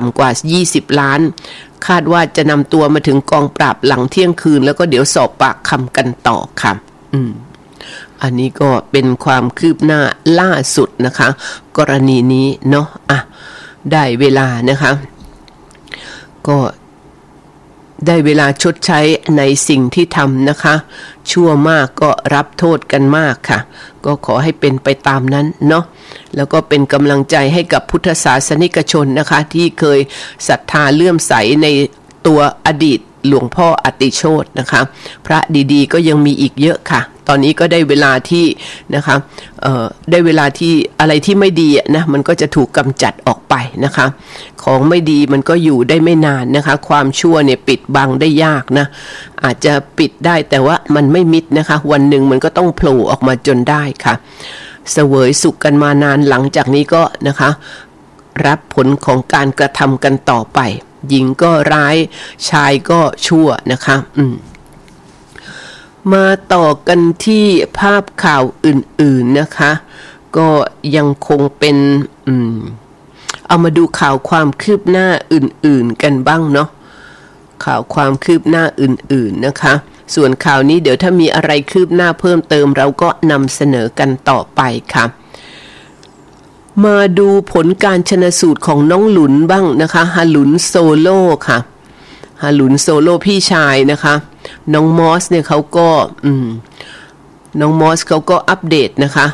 ำกว่า20ล้านคาดว่าจะนำตัวมาถึงกองปราบหลังเที่ยงคืนแล้วก็เดี๋ยวสอบปากคำกันต่อค่ะอันนี้ก็เป็นความคืบหน้าล่าสุดนะคะกรณีนี้เนาะได้เวลานะคะก็ได้เวลาชดใช้ในสิ่งที่ทำนะคะชั่วมากก็รับโทษกันมากค่ะก็ขอให้เป็นไปตามนั้นเนาะแล้วก็เป็นกำลังใจให้กับพุทธศาสนิกชนนะคะที่เคยศรัทธาเลื่อมใสในตัวอดีตหลวงพ่ออติโชตินะคะพระดีๆก็ยังมีอีกเยอะค่ะตอนนี้ก็ได้เวลาที่นะคะได้เวลาที่อะไรที่ไม่ดีนะมันก็จะถูกกำจัดออกไปนะคะของไม่ดีมันก็อยู่ได้ไม่นานนะคะความชั่วเนี่ยปิดบังได้ยากนะอาจจะปิดได้แต่ว่ามันไม่มิดนะคะวันหนึ่งมันก็ต้องโผล่ออกมาจนได้ค่ะเสวยสุขกันมานานหลังจากนี้ก็นะคะรับผลของการกระทำกันต่อไปหญิงก็ร้ายชายก็ชั่วนะคะมาต่อกันที่ภาพข่าวอื่นๆนะคะก็ยังคงเป็นเอามาดูข่าวความคืบหน้าอื่นๆกันบ้างเนาะข่าวความคืบหน้าอื่นๆนะคะส่วนข่าวนี้เดี๋ยวถ้ามีอะไรคืบหน้าเพิ่มเติมเราก็นำเสนอกันต่อไปค่ะมาดูผลการชันสูตรของน้องหลุนบ้างนะคะฮาหลุนโซโล่ค่ะฮาหลุนโซโล่พี่ชายนะคะน้องมอสเนี่ยเขาก็น้องมอสเขาก็อัปเดตนะคะ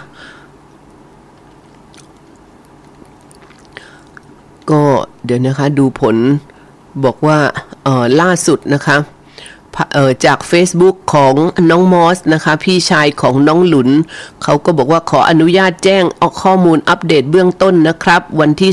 ก็เดี๋ยวนะคะดูผลบอกว่าล่าสุดนะคะจาก Facebook ของน้องมอสนะคะพี่ชายของน้องหลุนเขาก็บอกว่าขออนุญาตแจ้งเอาข้อมูลอัปเดตเบื้องต้นนะครับวันที่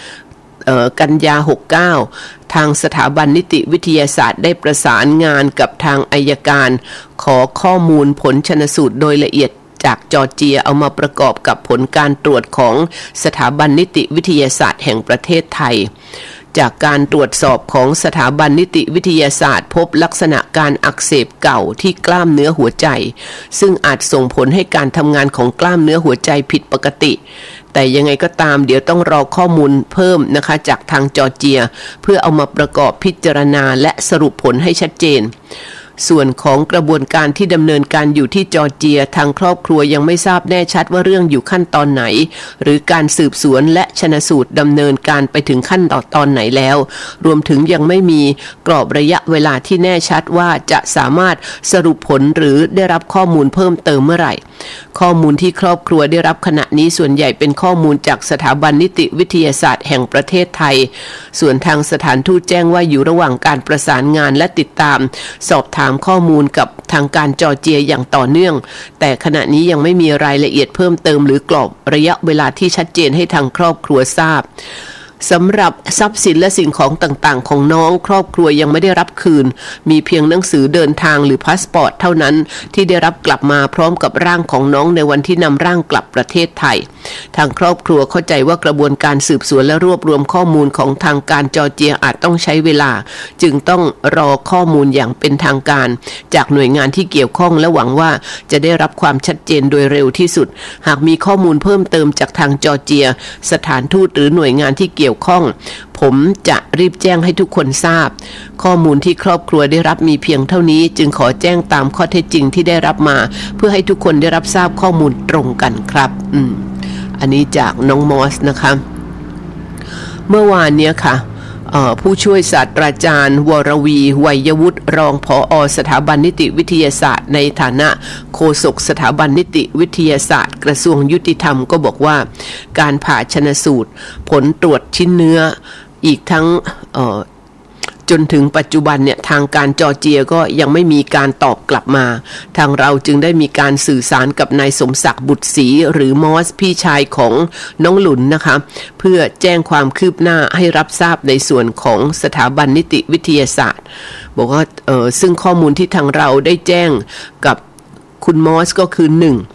10กันยา69ทางสถาบันนิติวิทยาศาสตร์ได้ประสานงานกับทางอัยการขอข้อมูลผลชันสูตรโดยละเอียดจากจอร์เจียเอามาประกอบกับผลการตรวจของสถาบันนิติวิทยาศาสตร์แห่งประเทศไทยจากการตรวจสอบของสถาบันนิติวิทยาศาสตร์พบลักษณะการอักเสบเก่าที่กล้ามเนื้อหัวใจซึ่งอาจส่งผลให้การทำงานของกล้ามเนื้อหัวใจผิดปกติแต่ยังไงก็ตามเดี๋ยวต้องรอข้อมูลเพิ่มนะคะจากทางจอร์เจียเพื่อเอามาประกอบพิจารณาและสรุปผลให้ชัดเจนส่วนของกระบวนการที่ดำเนินการอยู่ที่จอร์เจียทางครอบครัวยังไม่ทราบแน่ชัดว่าเรื่องอยู่ขั้นตอนไหนหรือการสืบสวนและชันสูตรดำเนินการไปถึงขั้นตอนไหนแล้วรวมถึงยังไม่มีกรอบระยะเวลาที่แน่ชัดว่าจะสามารถสรุปผลหรือได้รับข้อมูลเพิ่มเติมเมื่อไหร่ข้อมูลที่ครอบครัวได้รับขณะนี้ส่วนใหญ่เป็นข้อมูลจากสถาบันนิติวิทยาศาสตร์แห่งประเทศไทยส่วนทางสถานทูตแจ้งว่าอยู่ระหว่างการประสานงานและติดตามสอบถามข้อมูลกับทางการจอร์เจียอย่างต่อเนื่องแต่ขณะนี้ยังไม่มีรายละเอียดเพิ่มเติมหรือกรอบระยะเวลาที่ชัดเจนให้ทางครอบครัวทราบสำหรับทรัพย์สินและสิ่งของต่างๆของน้องครอบครัวยังไม่ได้รับคืนมีเพียงหนังสือเดินทางหรือพาสปอร์ตเท่านั้นที่ได้รับกลับมาพร้อมกับร่างของน้องในวันที่นำร่างกลับประเทศไทยทางครอบครัวเข้าใจว่ากระบวนการสืบสวนและรวบรวมข้อมูลของทางการจอร์เจียอาจต้องใช้เวลาจึงต้องรอข้อมูลอย่างเป็นทางการจากหน่วยงานที่เกี่ยวข้องและหวังว่าจะได้รับความชัดเจนโดยเร็วที่สุดหากมีข้อมูลเพิ่มเติมจากทางจอร์เจียสถานทูตหรือหน่วยงานที่เกี่ยวข้องผมจะรีบแจ้งให้ทุกคนทราบข้อมูลที่ครอบครัวได้รับมีเพียงเท่านี้จึงขอแจ้งตามข้อเท็จจริงที่ได้รับมาเพื่อให้ทุกคนได้รับทราบข้อมูลตรงกันครับอันนี้จากน้องมอสนะคะเมื่อวานเนี้ยค่ะผู้ช่วยศาสตราจารย์วรวีวัยวุฒิรองผอ.สถาบันนิติวิทยาศาสตร์ในฐานะโฆษกสถาบันนิติวิทยาศาสตร์กระทรวงยุติธรรมก็บอกว่าการผ่าชันสูตรผลตรวจชิ้นเนื้ออีกทั้งจนถึงปัจจุบันเนี่ยทางการจอร์เจียก็ยังไม่มีการตอบกลับมาทางเราจึงได้มีการสื่อสารกับนายสมศักดิ์บุตรศรีหรือมอสพี่ชายของน้องหลุนนะคะเพื่อแจ้งความคืบหน้าให้รับทราบในส่วนของสถาบันนิติวิทยาศาสตร์บอกว่าซึ่งข้อมูลที่ทางเราได้แจ้งกับคุณมอสก็คือ1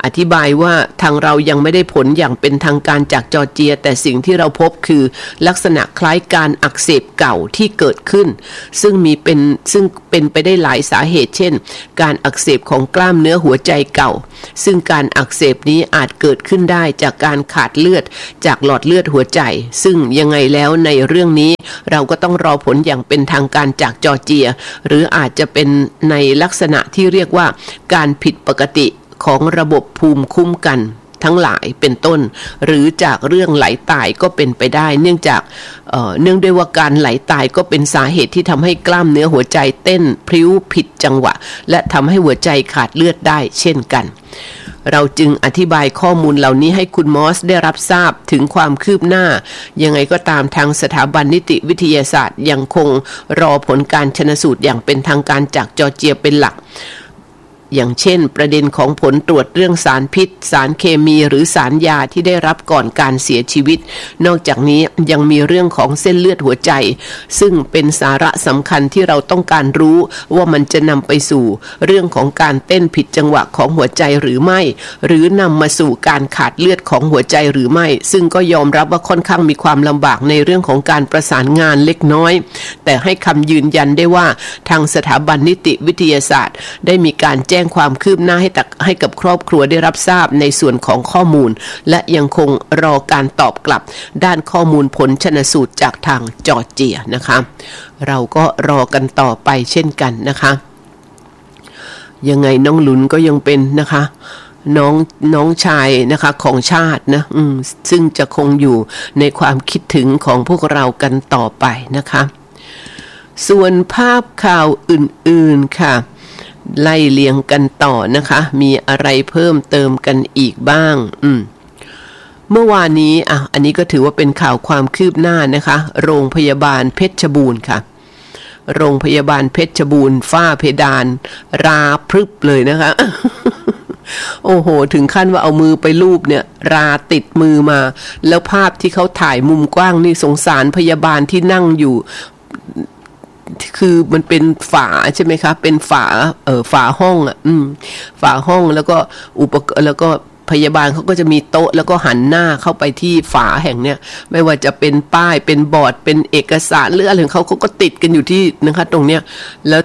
อธิบายว่าทางเรายังไม่ได้ผลอย่างเป็นทางการจากจอร์เจียแต่สิ่งที่เราพบคือลักษณะคล้ายการอักเสบเก่าที่เกิดขึ้นซึ่งเป็นไปได้หลายสาเหตุเช่นการอักเสบของกล้ามเนื้อหัวใจเก่าซึ่งการอักเสบนี้อาจเกิดขึ้นได้จากการขาดเลือดจากหลอดเลือดหัวใจซึ่งยังไงแล้วในเรื่องนี้เราก็ต้องรอผลอย่างเป็นทางการจากจอร์เจียหรืออาจจะเป็นในลักษณะที่เรียกว่าการผิดปกติของระบบภูมิคุ้มกันทั้งหลายเป็นต้นหรือจากเรื่องไหลตายก็เป็นไปได้เนื่องด้วยว่าการไหลตายก็เป็นสาเหตุที่ทำให้กล้ามเนื้อหัวใจเต้นพริ้วผิดจังหวะและทำให้หัวใจขาดเลือดได้เช่นกันเราจึงอธิบายข้อมูลเหล่านี้ให้คุณมอสได้รับทราบถึงความคืบหน้ายังไงก็ตามทางสถาบันนิติวิทยาศาสตร์ยังคงรอผลการชันสูตรอย่างเป็นทางการจากจอร์เจียเป็นหลักอย่างเช่นประเด็นของผลตรวจเรื่องสารพิษสารเคมีหรือสารยาที่ได้รับก่อนการเสียชีวิตนอกจากนี้ยังมีเรื่องของเส้นเลือดหัวใจซึ่งเป็นสาระสำคัญที่เราต้องการรู้ว่ามันจะนำไปสู่เรื่องของการเต้นผิดจังหวะของหัวใจหรือไม่หรือนำมาสู่การขาดเลือดของหัวใจหรือไม่ซึ่งก็ยอมรับว่าค่อนข้างมีความลำบากในเรื่องของการประสานงานเล็กน้อยแต่ให้คำยืนยันได้ว่าทางสถาบันนิติวิทยาศาสตร์ได้มีการแจ้งความคืบหน้าให้กับครอบครัวได้รับทราบในส่วนของข้อมูลและยังคงรอการตอบกลับด้านข้อมูลผลชันสูตรจากทางจอร์เจียนะคะเราก็รอกันต่อไปเช่นกันยังไงน้องหลุนก็ยังเป็นนะคะน้องชายนะคะของชาตินะซึ่งจะคงอยู่ในความคิดถึงของพวกเรากันต่อไปนะคะส่วนภาพข่าวอื่นๆค่ะไล่เลียงกันต่อนะคะมีอะไรเพิ่มเติมกันอีกบ้างเมื่อวานนี้อันนี้ก็ถือว่าเป็นข่าวความคืบหน้านะคะโรงพยาบาลเพชรบูรณ์ค่ะโรงพยาบาลเพชรบูรณ์ฝ้าเพดานราพรึบเลยนะคะ โอ้โหถึงขั้นว่าเอามือไปลูบเนี่ยราติดมือมาแล้วภาพที่เขาถ่ายมุมกว้างนี่สงสารพยาบาลที่นั่งอยู่คือมันเป็นฝาใช่ไหมคะเป็นฝาห้องฝาห้องแล้วก็แล้วก็พยาบาลเขาก็จะมีโต๊ะแล้วก็หันหน้าเข้าไปที่ฝาแห่งเนี้ยไม่ว่าจะเป็นป้ายเป็นบอร์ดเป็นเอกสารหรืออะไรของเขาก็ติดกันอยู่ที่นะคะตรงเนี้ยแล้ว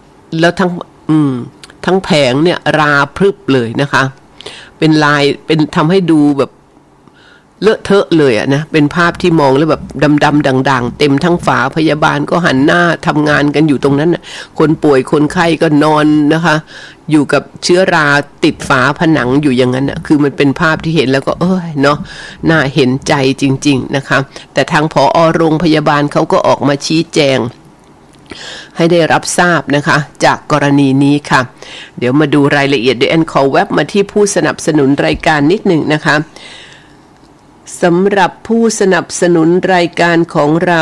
ทั้งแผงเนี่ยราพรึบเลยนะคะเป็นลายเป็นทำให้ดูแบบเลอะเทอะเลยนะเป็นภาพที่มองแล้วแบบดำๆด่างๆเต็มทั้งฝาพยาบาลก็หันหน้าทำงานกันอยู่ตรงนั้นน่ะคนป่วยคนไข้ก็นอนนะคะอยู่กับเชื้อราติดฝาผนังอยู่อย่างนั้นน่ะคือมันเป็นภาพที่เห็นแล้วก็เนาะน่าเห็นใจจริงๆนะคะแต่ทางผอ.โรงพยาบาลเขาก็ออกมาชี้แจงให้ได้รับทราบนะคะจากกรณีนี้ค่ะเดี๋ยวมาดูรายละเอียดเดี๋ยวแอนขอแวบมาที่ผู้สนับสนุนรายการนิดหนึ่งนะคะสำหรับผู้สนับสนุนรายการของเรา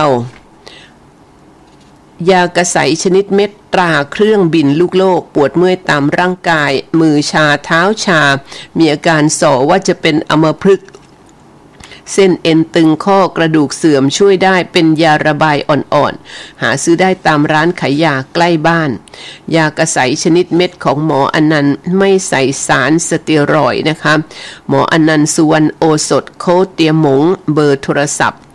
ยากระใสชนิดเม็ดตราเครื่องบินลูกโลกปวดเมื่อยตามร่างกายมือชาเท้าชามีอาการส่อว่าจะเป็นอัมพฤกษ์เส้นเอ็นตึงข้อกระดูกเสื่อมช่วยได้เป็นยาระบายอ่อนๆหาซื้อได้ตามร้านขายยาใกล้บ้านยากระใสชนิดเม็ดของหมออนันต์ไม่ใส่สารสเตียรอยด์นะคะหมออนันต์สุวรรณโอสถโคเตียหมงเบอร์โทรศัพท์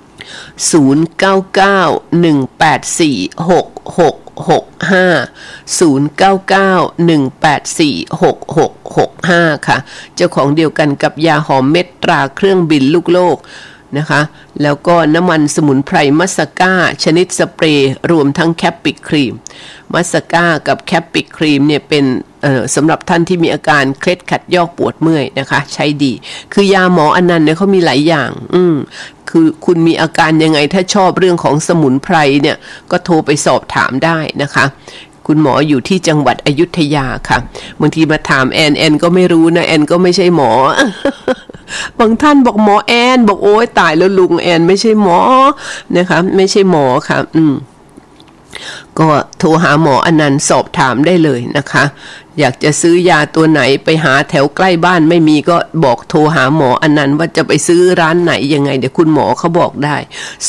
0991846665 ค่ะเจ้าของเดียวกันกับยาหอมเม็ดตราเครื่องบินลูกโลกนะคะแล้วก็น้ำมันสมุนไพรมัสก้าชนิดสเปรย์รวมทั้งแคปปิกครีมมัสก้ากับแคปปิกครีมเนี่ยเป็นสำหรับท่านที่มีอาการเคล็ดขัดยอกปวดเมื่อยนะคะใช้ดีคือยาหมออนันต์เนี่ยเขามีหลายอย่างคือคุณมีอาการยังไงถ้าชอบเรื่องของสมุนไพรเนี่ยก็โทรไปสอบถามได้นะคะคุณหมออยู่ที่จังหวัดอยุธยาค่ะบางทีมาถามแอนก็ไม่รู้นะแอนก็ไม่ใช่หมอบางท่านบอกหมอแอนบอกโอ๊ยตายแล้วลุงแอนไม่ใช่หมอนะคะไม่ใช่หมอค่ะก็โทรหาหมออนันต์สอบถามได้เลยนะคะอยากจะซื้อยาตัวไหนไปหาแถวใกล้บ้านไม่มีก็บอกโทรหาหมออนันต์ว่าจะไปซื้อร้านไหนยังไงเดี๋ยวคุณหมอเขาบอกได้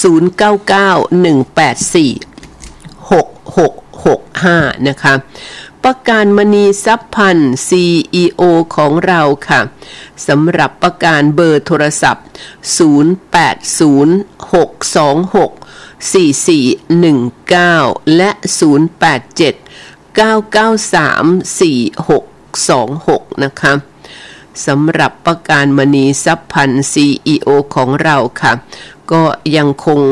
0991846665นะคะประการมณีทรัพย์พันธ์ CEO ของเราค่ะสำหรับประการเบอร์โทรศัพท์0806264419และ0879934626นะคะสำหรับประการมณีทรัพย์พันธ์ CEO ของเราค่ะก็ยังคง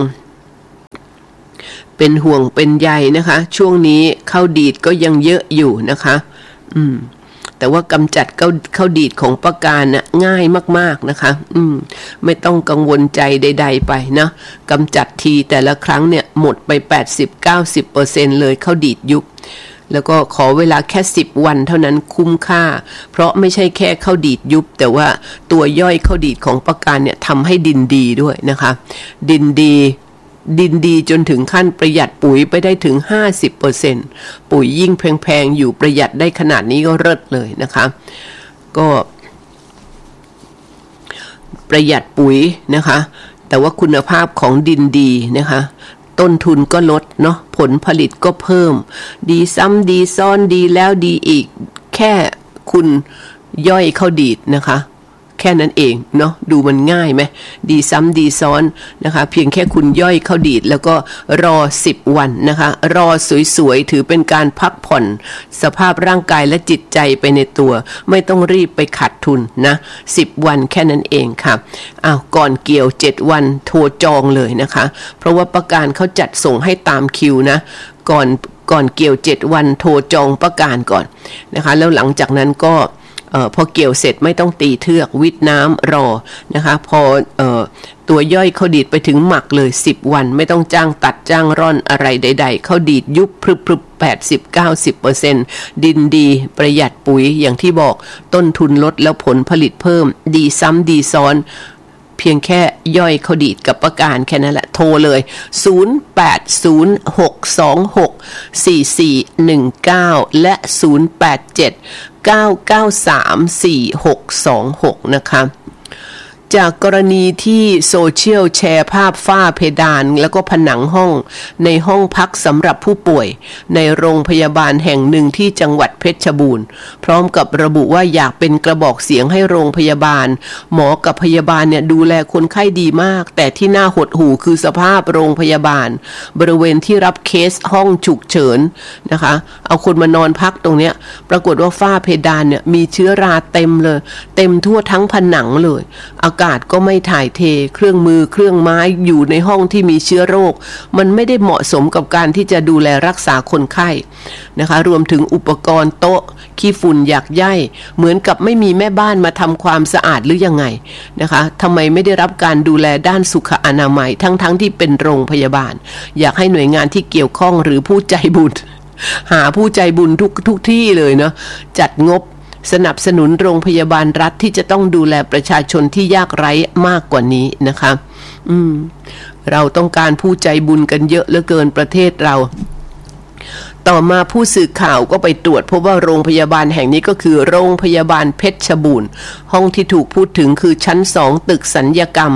เป็นห่วงเป็นใยนะคะช่วงนี้ข้าวดีดก็ยังเยอะอยู่นะคะแต่ว่ากำจัดข้าวดีดของประการน่ะง่ายมากๆนะคะไม่ต้องกังวลใจใดๆไปนะกำจัดทีแต่ละครั้งเนี่ยหมดไป 80-90% เลยข้าวดีดยุบแล้วก็ขอเวลาแค่10วันเท่านั้นคุ้มค่าเพราะไม่ใช่แค่ข้าวดีดยุบแต่ว่าตัวย่อยข้าวดีดของประการเนี่ยทำให้ดินดีด้วยนะคะดินดีจนถึงขั้นประหยัดปุ๋ยไปได้ถึง 50% ปุ๋ยยิ่งแพงๆอยู่ประหยัดได้ขนาดนี้ก็เลิศเลยนะคะก็ประหยัดปุ๋ยนะคะแต่ว่าคุณภาพของดินดีนะคะต้นทุนก็ลดเนาะผลผลิตก็เพิ่มดีซ้ำดีซ้อนดีแล้วดีอีกแค่คุณย่อยข้าวดีดนะคะแค่นั้นเองเนาะดูมันง่ายไหมดีซ้ำดีซ้อนนะคะเพียงแค่คุณย่อยข้าวดีดแล้วก็รอ10วันนะคะรอสวยๆถือเป็นการพักผ่อนสภาพร่างกายและจิตใจไปในตัวไม่ต้องรีบไปขาดทุนนะ10วันแค่นั้นเองค่ะก่อนเกี่ยว7วันโทรจองเลยนะคะเพราะว่าประกันเขาจัดส่งให้ตามคิวนะก่อนเกี่ยว7วันโทรจองประกันก่อนนะคะแล้วหลังจากนั้นก็พอเกี่ยวเสร็จไม่ต้องตีเทือกวิทน้ำรอนะคะพอตัวย่อยข้าวดีดไปถึงหมักเลย10วันไม่ต้องจ้างตัดจ้างร่อนอะไรใดๆข้าวดีดยุบพรึบ 80-90% ดินดีประหยัดปุ๋ยอย่างที่บอกต้นทุนลดแล้วผลผลิตเพิ่มดีซ้ำดีซ้อนเพียงแค่ย่อยข้าวดีดกับประการแค่นั้นแหละโทรเลย0806264419และ0879934626นะคะจากกรณีที่โซเชียลแชร์ภาพฝ้าเพดานแล้วก็ผนังห้องในห้องพักสำหรับผู้ป่วยในโรงพยาบาลแห่งหนึ่งที่จังหวัดเพชรบูรณ์พร้อมกับระบุว่าอยากเป็นกระบอกเสียงให้โรงพยาบาลหมอกับพยาบาลเนี่ยดูแลคนไข้ดีมากแต่ที่น่าหดหู่คือสภาพโรงพยาบาลบริเวณที่รับเคสห้องฉุกเฉินนะคะเอาคนมานอนพักตรงเนี้ยปรากฏว่าฝ้าเพดานเนี่ยมีเชื้อราเต็มเลยเต็มทั่วทั้งผนังเลยอากาศก็ไม่ถ่ายเทเครื่องมือเครื่องไม้อยู่ในห้องที่มีเชื้อโรคมันไม่ได้เหมาะสมกับการที่จะดูแลรักษาคนไข้นะคะรวมถึงอุปกรณ์โต๊ะขี้ฝุ่นหยักใยเหมือนกับไม่มีแม่บ้านมาทำความสะอาดหรือยังไงนะคะทำไมไม่ได้รับการดูแลด้านสุขอนามัยทั้งที่เป็นโรงพยาบาลอยากให้หน่วยงานที่เกี่ยวข้องหรือผู้ใจบุญหาผู้ใจบุญทุกที่เลยเนาะจัดงบสนับสนุนโรงพยาบาลรัฐที่จะต้องดูแลประชาชนที่ยากไร้มากกว่านี้นะคะเราต้องการผู้ใจบุญกันเยอะเหลือเกินประเทศเราต่อมาผู้สื่อข่าวก็ไปตรวจพบว่าโรงพยาบาลแห่งนี้ก็คือโรงพยาบาลเพชรบูรณ์ห้องที่ถูกพูดถึงคือชั้น2ตึกสัญญกรรม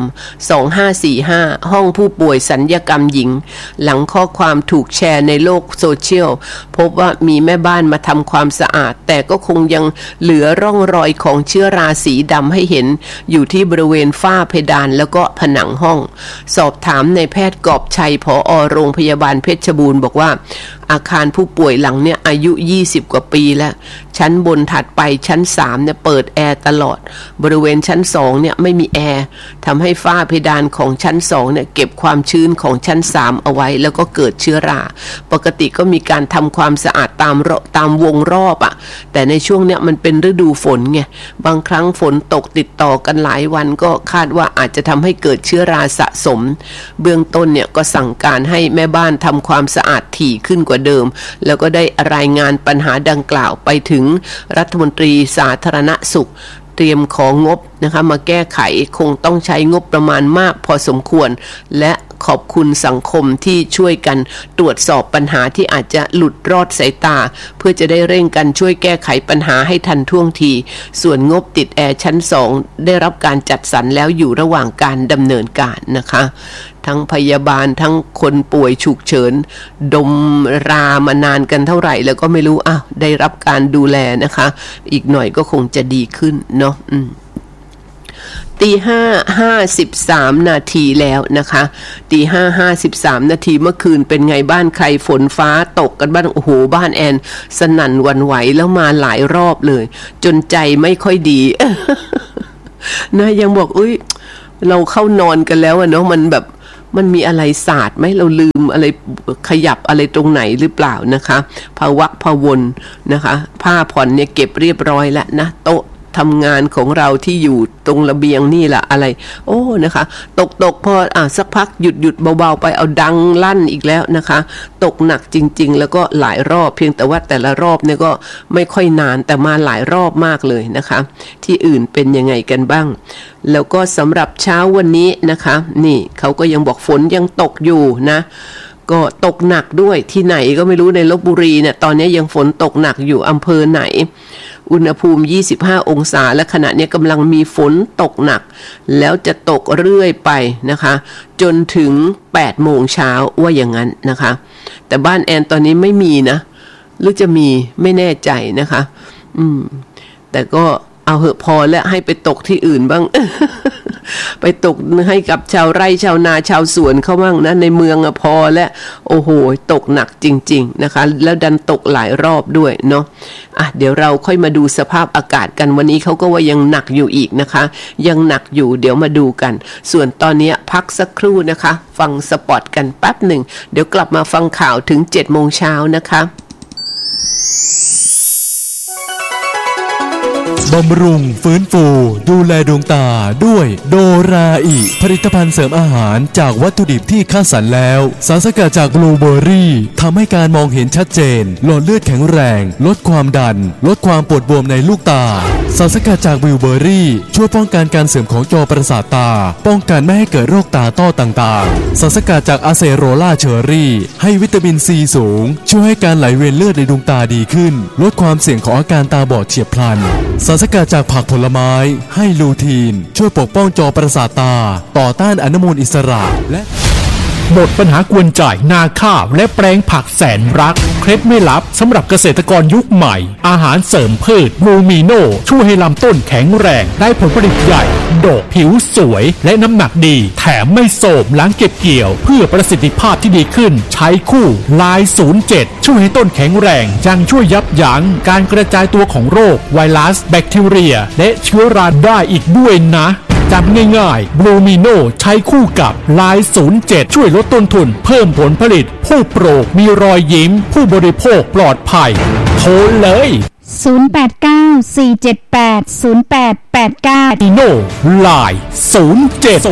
2545ห้องผู้ป่วยสัญญกรรมหญิงหลังข้อความถูกแชร์ในโลกโซเชียลพบว่ามีแม่บ้านมาทำความสะอาดแต่ก็คงยังเหลือร่องรอยของเชื้อราสีดำให้เห็นอยู่ที่บริเวณฝ้าเพดานแล้วก็ผนังห้องสอบถามในแพทย์กอบชัยผอ.โรงพยาบาลเพชรบูรณ์บอกว่าอาคารผู้ป่วยหลังเนี่ยอายุ20กว่าปีแล้วชั้นบนถัดไปชั้น3เนี่ยเปิดแอร์ตลอดบริเวณชั้น2เนี่ยไม่มีแอร์ทำให้ฝ้าเพดานของชั้น2เนี่ยเก็บความชื้นของชั้น3เอาไว้แล้วก็เกิดเชื้อราปกติก็มีการทำความสะอาดตามวงรอบแต่ในช่วงเนี้ยมันเป็นฤดูฝนไงบางครั้งฝนตกติดต่อกันหลายวันก็คาดว่าอาจจะทำให้เกิดเชื้อราสะสมเบื้องต้นเนี่ยก็สั่งการให้แม่บ้านทำความสะอาดถี่ขึ้นกว่าเดิมแล้วก็ได้รายงานปัญหาดังกล่าวไปถึงรัฐมนตรีสาธารณสุขเตรียมของงบนะคะมาแก้ไขคงต้องใช้งบประมาณมากพอสมควรและขอบคุณสังคมที่ช่วยกันตรวจสอบปัญหาที่อาจจะหลุดรอดสายตาเพื่อจะได้เร่งกันช่วยแก้ไขปัญหาให้ทันท่วงทีส่วนงบติดแอร์ชั้น2ได้รับการจัดสรรแล้วอยู่ระหว่างการดำเนินการนะคะทั้งพยาบาลทั้งคนป่วยฉุกเฉินดมรามานานกันเท่าไหร่แล้วก็ไม่รู้ได้รับการดูแลนะคะอีกหน่อยก็คงจะดีขึ้นเนาะ5:53 นาทีแล้วนะคะ5:53 นาทีเมื่อคืนเป็นไงบ้านใครฝนฟ้าตกกันบ้างโอ้โหบ้านแอนสนั่นหวั่นไหวแล้วมาหลายรอบเลยจนใจไม่ค่อยดี นะยังบอกเราเข้านอนกันแล้วเนาะมันมีอะไรสาดไหมเราลืมอะไรขยับอะไรตรงไหนหรือเปล่านะคะภาวะพะวนนะคะผ้าผ่อนเนี่ยเก็บเรียบร้อยแล้วนะโต๊ะทำงานของเราที่อยู่ตรงระเบียงนี่แหละอะไรนะคะตกพอสักพักหยุดเบาๆไปเอาดังลั่นอีกแล้วนะคะตกหนักจริงๆแล้วก็หลายรอบเพียงแต่ว่าแต่ละรอบเนี่ยก็ไม่ค่อยนานแต่มาหลายรอบมากเลยนะคะที่อื่นเป็นยังไงกันบ้างแล้วก็สำหรับเช้าวันนี้นะคะนี่เขาก็ยังบอกฝนยังตกอยู่นะก็ตกหนักด้วยที่ไหนก็ไม่รู้ในลพบุรีเนี่ยตอนนี้ยังฝนตกหนักอยู่อำเภอไหนอุณหภูมิ25องศาและขณะนี้กำลังมีฝนตกหนักแล้วจะตกเรื่อยไปนะคะจนถึง8 โมงเช้าว่าอย่างนั้นนะคะแต่บ้านแอนตอนนี้ไม่มีนะหรือจะมีไม่แน่ใจนะคะแต่ก็เอาเหอะพอแล้วให้ไปตกที่อื่นบ้าง ไปตกให้กับชาวไร่ชาวนาชาวสวนเขาบ้างนะในเมืองพอแล้วโอ้โหตกหนักจริงๆนะคะแล้วดันตกหลายรอบด้วยเนาะเดี๋ยวเราค่อยมาดูสภาพอากาศกันวันนี้เขาก็ว่ายังหนักอยู่อีกนะคะยังหนักอยู่เดี๋ยวมาดูกันส่วนตอนนี้พักสักครู่นะคะฟังสปอตกันแป๊บหนึ่งเดี๋ยวกลับมาฟังข่าวถึง 7 โมงเช้านะคะบำรุงฟื้นฟูดูแลดวงตาด้วยโดราอิผลิตภัณฑ์เสริมอาหารจากวัตถุดิบที่คัดสรรแล้วสารสกัดจากบลูเบอร์รี่ทำให้การมองเห็นชัดเจนหลอดเลือดแข็งแรงลดความดันลดความปวดบวมในลูกตาสารสกัดจากบลูเบอร์รี่ช่วยป้องกันการเสื่อมของจอประสาทตาป้องกันไม่ให้เกิดโรคตาต้อต่างๆสารสกัดจากอะเซโรล่าเชอร์รี่ให้วิตามินซีสูงช่วยให้การไหลเวียนเลือดในดวงตาดีขึ้นลดความเสี่ยงของอาการตาบอดเฉียบพลันสารสกัดจากผักผลไม้ให้ลูทีนช่วยปกป้องจอประสาทตาต่อต้านอนุมูลอิสระและหมดปัญหากวนใจนาข้าวและแปลงผักแสนรักเคล็ดไม่ลับสำหรับเกษตรกรยุคใหม่อาหารเสริมพืชบลูมิโนช่วยให้ลำต้นแข็งแรงได้ผลผลิตใหญ่ดกผิวสวยและน้ำหนักดีแถมไม่โทรมหลังเก็บเกี่ยวเพื่อประสิทธิภาพที่ดีขึ้นใช้คู่ลาย07ช่วยให้ต้นแข็งแรงยังช่วยยับยั้งการกระจายตัวของโรคไวรัสแบคทีเรียและเชื้อราได้อีกด้วยนะจำง่ายๆบลูมิโนใช้คู่กับลาย07ช่วยลดต้นทุนเพิ่มผลผลิตผู้ปลูกมีรอยยิ้มผู้บริโภคปลอดภัยโทรเลย 089-478-0889 มิโนลาย07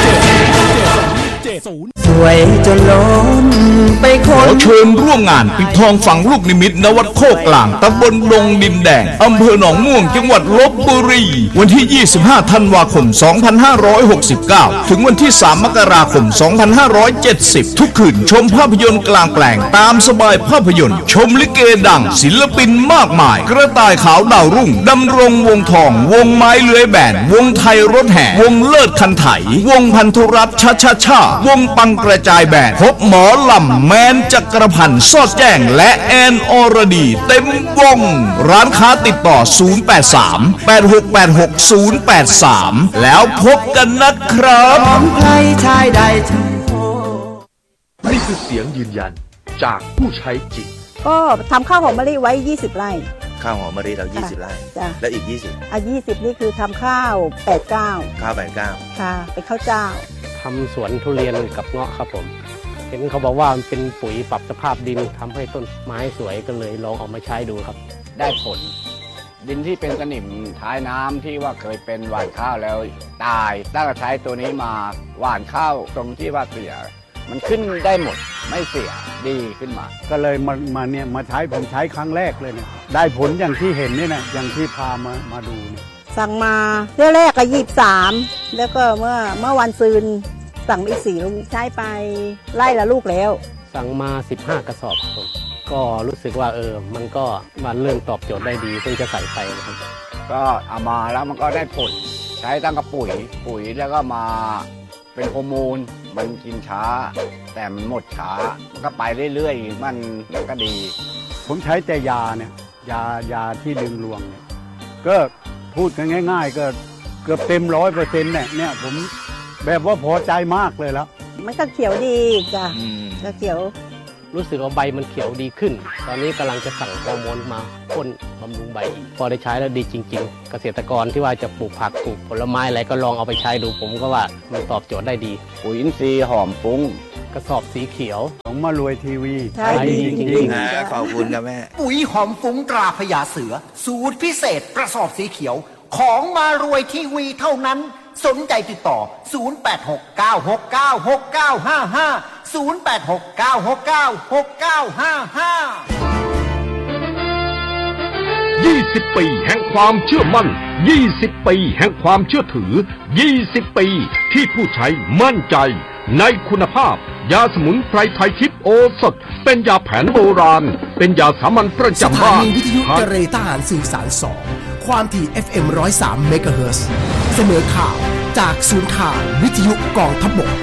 สวยจนล้นไปขอเชิญร่วมงานปิดทองฝังลูกนิมิตณวัดโคกลางตำบลดงดินแดงอำเภอหนองม่วงจังหวัดลพบุรีวันที่25ธันวาคม2569ถึงวันที่3มกราคม2570ทุกคืนชมภาพยนตร์กลางแปลงตามสบายภาพยนตร์ชมลิเกดังศิลปินมากมายกระต่ายขาวดาวรุ่งดำรงวงทองวงไม้เลื้อยแบนวงไทยรถแห่วงเลิศคันไถวงพันธุรัตน์ชาวงปังกระจายแบนพบหมอลำแมนจักรพันธ์สอดแจ้งและแอนอรดีเต็มวงร้านค้าติดต่อ083-8686-083แล้วพบกันนะครับใครชายใดนี่คือเสียงยืนยันจากผู้ใช้จริงก็ทำข้าวหอมมะลิไว้20 ไร่ข้าวหอมมะลิเรา20 ไร่แล้วอีก20 20นี่คือทำข้าว89 ข้าว89 ค่ะเป็นข้าวเจ้าทำสวนทุเรียนกับเงาะครับผมเห็นเขาบอกว่ามันเป็นปุ๋ยปรับสภาพดินทำให้ต้นไม้สวยก็เลยลองเอามาใช้ดูครับได้ผลดินที่เป็นสนิมท้ายน้ำที่ว่าเคยเป็นหว่านข้าวแล้วตายตั้งแต่ใช้ตัวนี้มาหว่านข้าวตรงที่ว่าเสียมันขึ้นได้หมดไม่เสียดีขึ้นมาก็เลยมาใช้ผมใช้ครั้งแรกเลยเนี่ยได้ผลอย่างที่เห็นนี่นะอย่างที่พามาดูเนี่ยสั่งมาเที่ยวแรกก็23แล้วก็เมื่อวันซืนสั่งอีก4 ลูกใช้ไปไล่ละลูกแล้วสั่งมา15 กระสอบครับก็รู้สึกว่ามันก็มาเริ่มตอบโจทย์ได้ดีเพิ่งจะใส่ไปนะครับก็เอามาแล้วมันก็ได้ผลใช้ตั้งกับปุ๋ยแล้วก็มาเป็นฮอร์โมนมันกินช้าแต่มันหมดช้ามันก็ไปเรื่อยๆมันก็ดีผมใช้แต่ยาเนี่ยยาที่ดึงรวงเนี่ยก็พูดกันง่ายๆก็เกือบเต็ม100%เนี่ยผมแบบว่าพอใจมากเลยแล้วมันก็เขียวดีจ้ะก็เขียวรู้สึกว่าใบมันเขียวดีขึ้นตอนนี้กำลังจะสั่งฮอร์โมนมาพ่นบำรุงใบพอได้ใช้แล้วดีจริงๆเกษตรกรที่ว่าจะปลูกผักปลูกผลไม้อะไรก็ลองเอาไปใช้ดูผมก็ว่ามันตอบโจทย์ได้ดีปุ๋ยอินทรีย์หอมฟุ้งกระสอบสีเขียวของมารวยทีวีใช่ดีจริงๆนะขอบคุณครับแม่ปุ๋ยหอมฟุ้งตราพญาเสือสูตรพิเศษกระสอบสีเขียวของมารวยทีวีเท่านั้นสนใจติดต่อ0869696955 20 ปีแห่งความเชื่อมั่น20 ปีแห่งความเชื่อถือ20 ปีที่ผู้ใช้มั่นใจในคุณภาพยาสมุนไพรไทยทิพย์โอสถเป็นยาแผนโบราณเป็นยาสามัญประจำบ้านสถานีวิทยุเจรทหารสื่อสาร2ความถี่ FM 103 เมกะเฮิรตซ์เสนอข่าวจากศูนย์ข่าววิทยุกองทัพบก